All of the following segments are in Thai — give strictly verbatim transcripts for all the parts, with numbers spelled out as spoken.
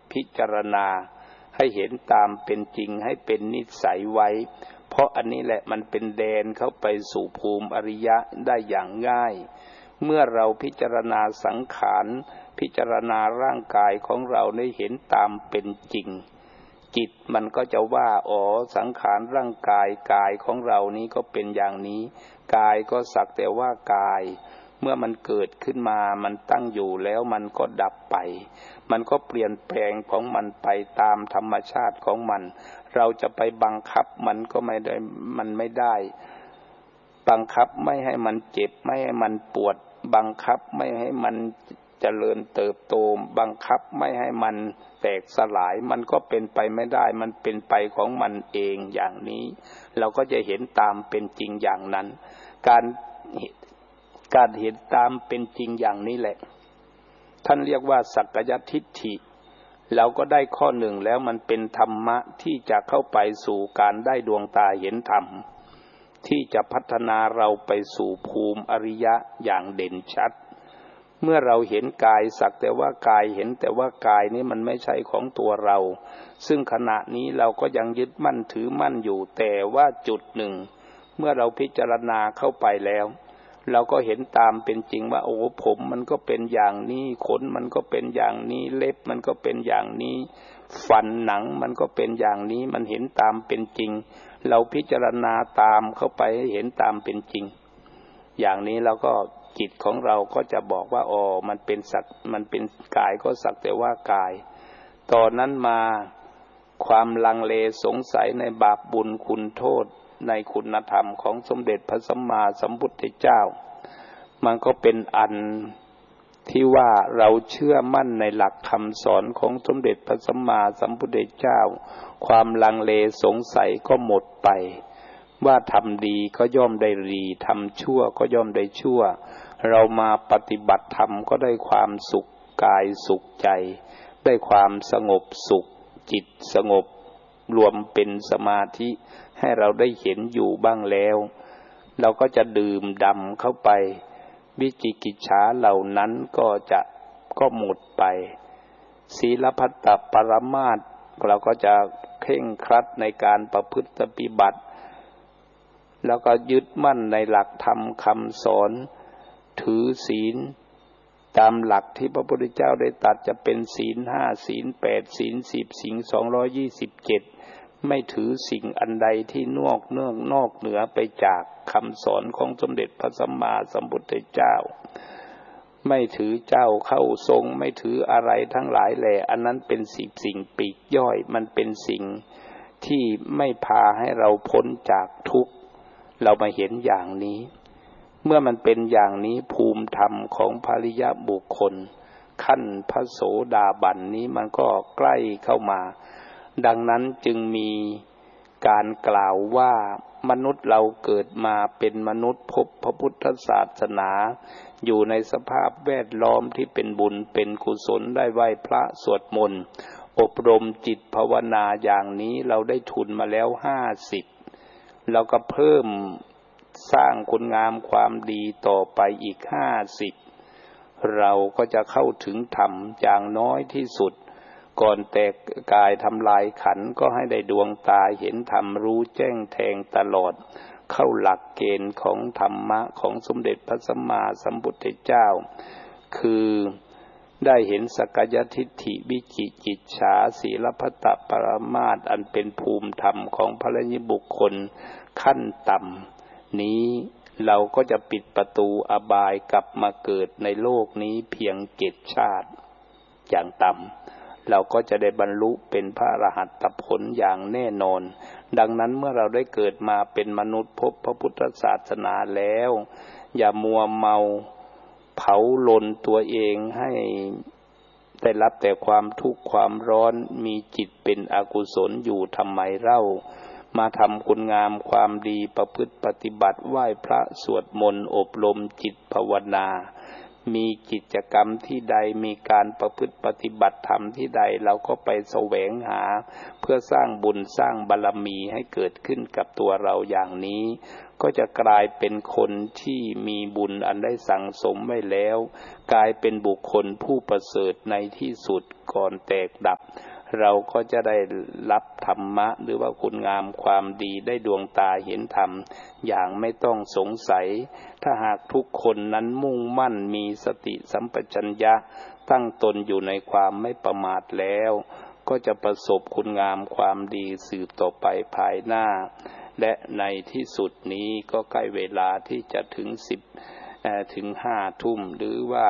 พิจารณาให้เห็นตามเป็นจริงให้เป็นนิสัยไว้เพราะอันนี้แหละมันเป็นแดนเข้าไปสู่ภูมิอริยะได้อย่างง่ายเมื่อเราพิจารณาสังขารพิจารณาร่างกายของเราได้เห็นตามเป็นจริงจิตมันก็จะว่าอ๋อสังขารร่างกายกายของเรานี้ก็เป็นอย่างนี้กายก็สักแต่ว่ากายเมื่อมันเกิดขึ้นมามันตั้งอยู่แล้วมันก็ดับไปมันก็เปลี่ยนแปลงของมันไปตามธรรมชาติของมันเราจะไปบังคับมันก็ไม่ได้มันไม่ได้บังคับไม่ให้มันเจ็บไม่ให้มันปวดบังคับไม่ให้มันเจริญเติบโตบังคับไม่ให้มันแตกสลายมันก็เป็นไปไม่ได้มันเป็นไปของมันเองอย่างนี้เราก็จะเห็นตามเป็นจริงอย่างนั้นการการเห็นตามเป็นจริงอย่างนี้แหละท่านเรียกว่าสักกายทิฏฐิเราก็ได้ข้อหนึ่งแล้วมันเป็นธรรมะที่จะเข้าไปสู่การได้ดวงตาเห็นธรรมที่จะพัฒนาเราไปสู่ภูมิอริยะอย่างเด่นชัดเมื่อเราเห็นกายสักแต่ว่ากายเห็นแต่ว่ากายนี้มันไม่ใช่ของตัวเราซึ่งขณะนี้เราก็ยังยึดมั่นถือมั่นอยู่แต่ว่าจุดหนึ่งเมื่อเราพิจารณาเข้าไปแล้วเราก็เห็นตามเป็นจริงว่าโอ้ผมมันก็เป็นอย่างนี้ขนมันก็เป็นอย่างนี้เล็บมันก็เป็นอย่างนี้ฟันหนังมันก็เป็นอย่างนี้มันเห็นตามเป็นจริงเราพิจารณาตามเข้าไปให้เห็นตามเป็นจริงอย่างนี้เราก็จิตของเราก็จะบอกว่าอ๋อมันเป็นสักมันเป็นกายก็สักแต่ว่ากายตอนนั้นมาความลังเลสงสัยในบาปบุญคุณโทษในคุณธรรมของสมเด็จพระสัมมาสัมพุทธเจ้ามันก็เป็นอันที่ว่าเราเชื่อมั่นในหลักคำสอนของสมเด็จพระสัมมาสัมพุทธเจ้าความลังเลสงสัยก็หมดไปว่าทำดีก็ย่อมได้ดีทำชั่วก็ย่อมได้ชั่วเรามาปฏิบัติธรรมก็ได้ความสุขกายสุขใจได้ความสงบสุขจิตสงบรวมเป็นสมาธิให้เราได้เห็นอยู่บ้างแล้วเราก็จะดื่มด่ำเข้าไปวิจิกิจฉาเหล่านั้นก็จะก็หมดไปศีลพัตตปรมาสเราก็จะเคร่งครัดในการประพฤติปฏิบัติแล้วก็ยึดมั่นในหลักธรรมคำสอนถือศีลตามหลักที่พระพุทธเจ้าได้ตรัสจะเป็นศีลห้าศีลแปดศีลสิบศีลสองร้อยยี่สิบเจ็ดไม่ถือสิ่งอันใดที่นอกเนื่องนอกเหนือไปจากคำสอนของสมเด็จพระสัมมาสัมพุทธเจ้าไม่ถือเจ้าเข้าทรงไม่ถืออะไรทั้งหลายแหล่อันนั้นเป็นสิ่งสิ่งปีกย่อยมันเป็นสิ่งที่ไม่พาให้เราพ้นจากทุกข์เรามาเห็นอย่างนี้เมื่อมันเป็นอย่างนี้ภูมิธรรมของภริยบุคคลขั้นพระโสดาบันนี้มันก็ใกล้เข้ามาดังนั้นจึงมีการกล่าวว่ามนุษย์เราเกิดมาเป็นมนุษย์พบพระพุทธศาสนาอยู่ในสภาพแวดล้อมที่เป็นบุญเป็นกุศลได้ไหว้พระสวดมนต์อบรมจิตภาวนาอย่างนี้เราได้ทุนมาแล้วห้าสิบเราก็เพิ่มสร้างคุณงามความดีต่อไปอีกห้าสิบเราก็จะเข้าถึงธรรมอย่างน้อยที่สุดก่อนแตกกายทำลายขันธ์ก็ให้ได้ดวงตาเห็นธรรมรู้แจ้งแทงตลอดเข้าหลักเกณฑ์ของธรรมะของสมเด็จพระสัมมาสัมพุทธเจ้าคือได้เห็นสักกายทิฏฐิวิจิกิจฉาศีลพัตตปรมาสอันเป็นภูมิธรรมของพระริยบุคคลขั้นต่ำนี้เราก็จะปิดประตูอบายกลับมาเกิดในโลกนี้เพียงเจ็ดชาติอย่างต่ำเราก็จะได้บรรลุเป็นพระอรหัตผลอย่างแน่นอนดังนั้นเมื่อเราได้เกิดมาเป็นมนุษย์พบพระพุทธศาสนาแล้วอย่ามัวเมาเผาลนตัวเองให้ได้รับแต่ความทุกข์ความร้อนมีจิตเป็นอกุศลอยู่ทำไมเล่ามาทำคุณงามความดีประพฤติปฏิบัติไหว้พระสวดมนต์อบรมจิตภาวนามีกิจกรรมที่ใดมีการประพฤติปฏิบัติธรรมที่ใดเราก็ไปแสวงหาเพื่อสร้างบุญสร้างบารมีให้เกิดขึ้นกับตัวเราอย่างนี้ก็จะกลายเป็นคนที่มีบุญอันได้สั่งสมไว้แล้วกลายเป็นบุคคลผู้ประเสริฐในที่สุดก่อนแตกดับเราก็จะได้รับธรรมะหรือว่าคุณงามความดีได้ดวงตาเห็นธรรมอย่างไม่ต้องสงสัยถ้าหากทุกคนนั้นมุ่งมั่นมีสติสัมปชัญญะตั้งตนอยู่ในความไม่ประมาทแล้วก็จะประสบคุณงามความดีสืบต่อไปภายหน้าและในที่สุดนี้ก็ใกล้เวลาที่จะถึงสิบถึงห้าทุ่มหรือว่า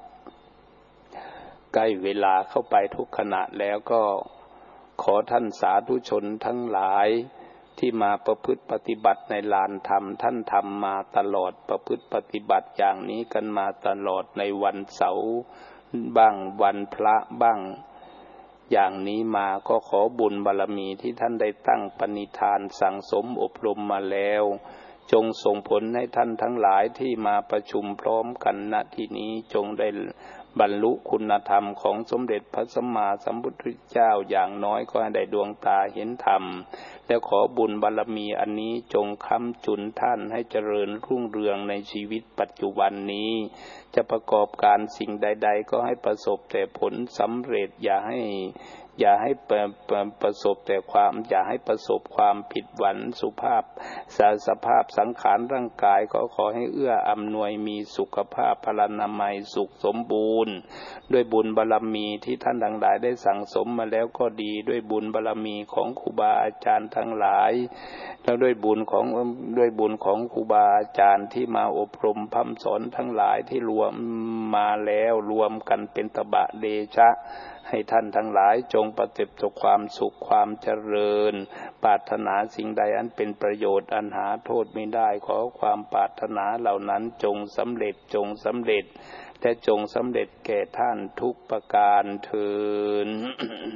ใกล้เวลาเข้าไปทุกขณะแล้วก็ขอท่านสาธุชนทั้งหลายที่มาประพฤติปฏิบัติในลานธรรมท่านทำมาตลอดประพฤติปฏิบัติอย่างนี้กันมาตลอดในวันเสาร์บ้างวันพระบ้างอย่างนี้มาก็ขอบุญบารมีที่ท่านได้ตั้งปณิธานสั่งสมอบรมมาแล้วจงส่งผลให้ท่านทั้งหลายที่มาประชุมพร้อมกันณที่นี้จงได้บรรลุคุณธรรมของสมเด็จพระสัมมาสัมพุทธเจ้าอย่างน้อยก็ให้ได้ดวงตาเห็นธรรมและขอบุญบารมีอันนี้จงค้ำจุนท่านให้เจริญรุ่งเรืองในชีวิตปัจจุบันนี้จะประกอบการสิ่งใดๆก็ให้ประสบแต่ผลสำเร็จอย่าให้อย่าให้ประประสบแต่ความอย่าให้ประสบความผิดหวังสุภาพสภาพสังขารร่างกายก็ขอให้เอื้ออำนวยมีสุขภาพพลานามัยสุขสมบูรณ์ด้วยบุญบารมีที่ท่านทั้งหลายได้สั่งสมมาแล้วก็ดีด้วยบุญบารมีของครูบาอาจารย์ทั้งหลายแล้วด้วยบุญของด้วยบุญของครูบาอาจารย์ที่มาอบรมพร่ำสอนทั้งหลายที่รวมมาแล้วรวมกันเป็นตบะเดชะให้ท่านทั้งหลายจงประสบความสุขความเจริญปรารถนาสิ่งใดอันเป็นประโยชน์อันหาโทษไม่ได้ขอความปรารถนาเหล่านั้นจงสำเร็จจงสำเร็จและจงสำเร็จแก่ท่านทุกประการเทอญ